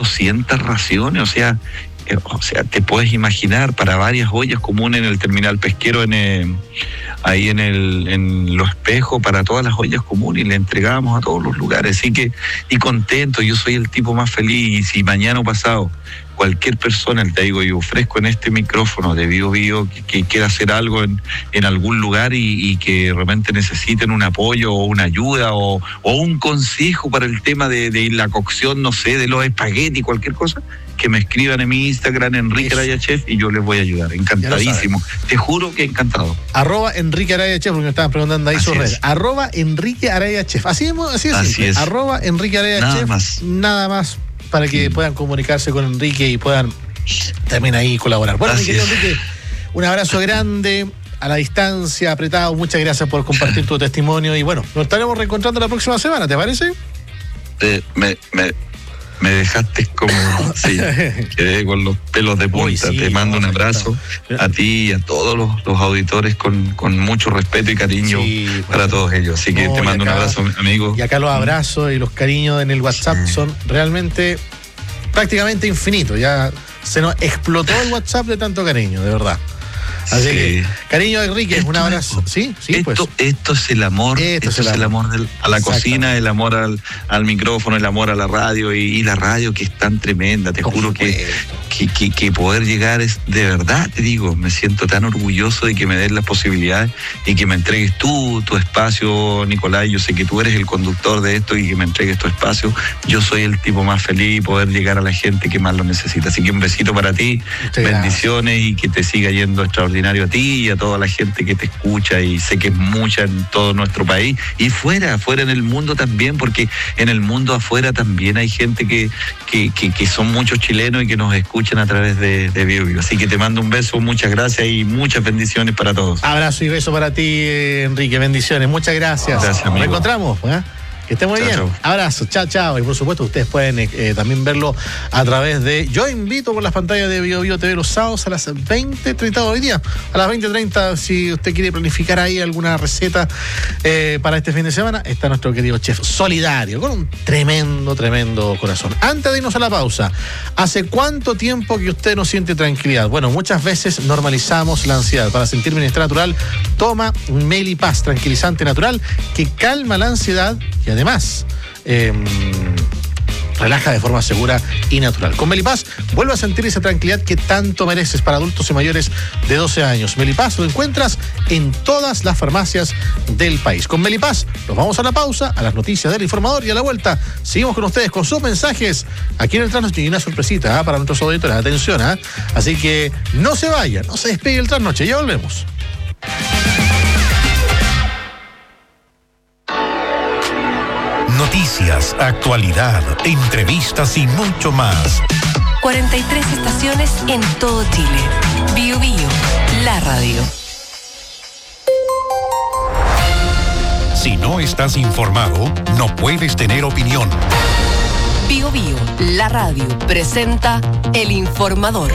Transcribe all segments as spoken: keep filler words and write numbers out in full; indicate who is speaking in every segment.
Speaker 1: doscientas raciones, o sea, eh, o sea, te puedes imaginar, para varias ollas comunes en el terminal pesquero, en eh, ahí en el en Los Espejos, para todas las ollas comunes, y le entregábamos a todos los lugares, así que, y contento, yo soy el tipo más feliz, y si mañana o pasado cualquier persona, te digo, yo ofrezco en este micrófono de Bio Bio que, que quiera hacer algo en, en algún lugar y, y que de repente necesiten un apoyo o una ayuda o, o un consejo para el tema de, de la cocción, no sé, de los espaguetis, cualquier cosa, que me escriban en mi Instagram, Enrique Araya Chef, y yo les voy a ayudar. Encantadísimo. Te juro que encantado.
Speaker 2: Arroba Enrique Araya Chef, porque me estaban preguntando ahí sobre red. Arroba Enrique Araya Chef. Así, así es.
Speaker 1: Así
Speaker 2: simple.
Speaker 1: es.
Speaker 2: Arroba Enrique Araya
Speaker 1: Nada
Speaker 2: Chef.
Speaker 1: más.
Speaker 2: Nada más. Para que puedan comunicarse con Enrique y puedan también ahí colaborar. Bueno, mi querido Enrique, un abrazo grande, a la distancia, apretado. Muchas gracias por compartir tu testimonio. Y bueno, nos estaremos reencontrando la próxima semana, ¿te parece?
Speaker 1: Eh, me, me, me dejaste como... Sí, quedé con los pelos de punta. Uy, sí, te mando no, un abrazo no. a ti y a todos los, los auditores con, con mucho respeto y cariño sí, para bueno. todos ellos. Así que no, te mando acá, un abrazo, amigo.
Speaker 2: Y acá los abrazos y los cariños en el WhatsApp sí. son realmente prácticamente infinitos. Ya se nos explotó el WhatsApp de tanto cariño, de verdad. Así sí. que, cariño Enrique, esto un abrazo. Es, sí, sí,
Speaker 1: esto,
Speaker 2: pues.
Speaker 1: Esto es el amor, esto, esto es el amor, del, a la cocina, el amor al, al micrófono, el amor a la radio y, y la radio que es tan tremenda, te Por juro que, que, que, que poder llegar es, de verdad te digo, me siento tan orgulloso de que me des las posibilidades y que me entregues tú, tu espacio, Nicolás. Yo sé que tú eres el conductor de esto y que me entregues tu espacio. Yo soy el tipo más feliz y poder llegar a la gente que más lo necesita. Así que un besito para ti, Muchas bendiciones gracias. Y que te siga yendo extraordinario a ti y a toda la gente que te escucha, y sé que es mucha en todo nuestro país y fuera, fuera en el mundo también, porque en el mundo afuera también hay gente que, que, que, que son muchos chilenos y que nos escuchan a través de, de Bio Bio. Así que te mando un beso, muchas gracias y muchas bendiciones para todos.
Speaker 2: Abrazo y beso para ti, Enrique, bendiciones, muchas gracias.
Speaker 1: Gracias, amigo.
Speaker 2: Nos encontramos, ¿eh? Que esté muy chao, bien. Chao. Abrazo, chao, chao. Y por supuesto, ustedes pueden eh, también verlo a través de. Yo invito por las pantallas de Bio Bio T V los sábados a las veinte treinta hoy día. A las veinte treinta, si usted quiere planificar ahí alguna receta eh, para este fin de semana, está nuestro querido chef solidario, con un tremendo, tremendo corazón. Antes de irnos a la pausa, ¿hace cuánto tiempo que usted no siente tranquilidad? Bueno, muchas veces normalizamos la ansiedad. Para sentir bienestar natural, toma un Melipaz, tranquilizante natural que calma la ansiedad y además eh, relaja de forma segura y natural. Con Melipaz vuelve a sentir esa tranquilidad que tanto mereces para adultos y mayores de doce años. Melipaz lo encuentras en todas las farmacias del país. Con Melipaz nos vamos a la pausa, a las noticias del informador, y a la vuelta seguimos con ustedes con sus mensajes aquí en el Trasnoche. Y una sorpresita ¿eh? para nuestros auditores. Atención, ¿eh? Así que no se vayan, no se despegue el Trasnoche. Ya volvemos.
Speaker 3: Noticias, actualidad, entrevistas y mucho más.
Speaker 4: cuarenta y tres estaciones en todo Chile. Bio Bio, la radio.
Speaker 3: Si no estás informado, no puedes tener opinión.
Speaker 4: Bio Bio, la radio, presenta El Informador.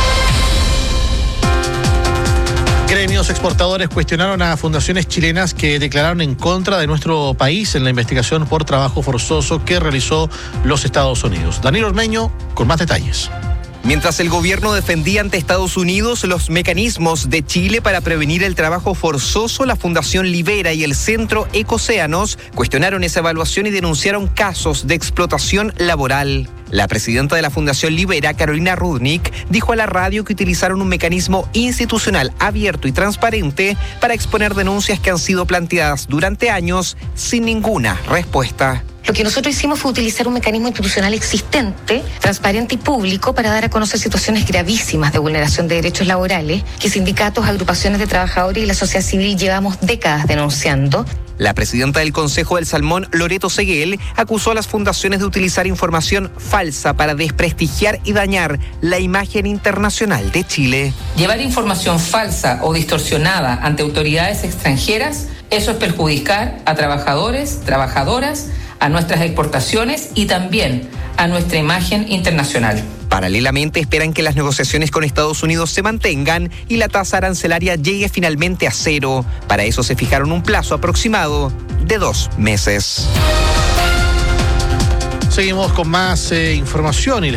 Speaker 2: Gremios exportadores cuestionaron a fundaciones chilenas que declararon en contra de nuestro país en la investigación por trabajo forzoso que realizó los Estados Unidos. Daniel Ormeño con más detalles.
Speaker 5: Mientras el gobierno defendía ante Estados Unidos los mecanismos de Chile para prevenir el trabajo forzoso, la Fundación Libera y el Centro Ecocéanos cuestionaron esa evaluación y denunciaron casos de explotación laboral. La presidenta de la Fundación Libera, Carolina Rudnick, dijo a la radio que utilizaron un mecanismo institucional abierto y transparente para exponer denuncias que han sido planteadas durante años sin ninguna respuesta.
Speaker 6: Lo que nosotros hicimos fue utilizar un mecanismo institucional existente, transparente y público para dar a conocer situaciones gravísimas de vulneración de derechos laborales que sindicatos, agrupaciones de trabajadores y la sociedad civil llevamos décadas denunciando.
Speaker 5: La presidenta del Consejo del Salmón, Loreto Seguel, acusó a las fundaciones de utilizar información falsa para desprestigiar y dañar la imagen internacional de Chile.
Speaker 7: Llevar información falsa o distorsionada ante autoridades extranjeras, eso es perjudicar a trabajadores, trabajadoras, a nuestras exportaciones y también a nuestra imagen internacional.
Speaker 5: Paralelamente esperan que las negociaciones con Estados Unidos se mantengan y la tasa arancelaria llegue finalmente a cero. Para eso se fijaron un plazo aproximado de dos meses.
Speaker 2: Seguimos con más eh, información y